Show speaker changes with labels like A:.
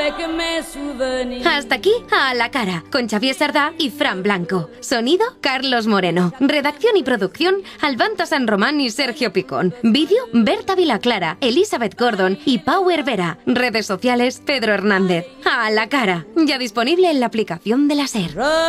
A: Hasta aquí A la cara, con Xavier Sardá y Fran Blanco. Sonido, Carlos Moreno. Redacción y producción, Albanta San Román y Sergio Picón. Vídeo, Berta Vilaclara, Elizabeth Gordon y Pau Hervera. Redes sociales, Pedro Hernández. A la cara, ya disponible en la aplicación de la SER.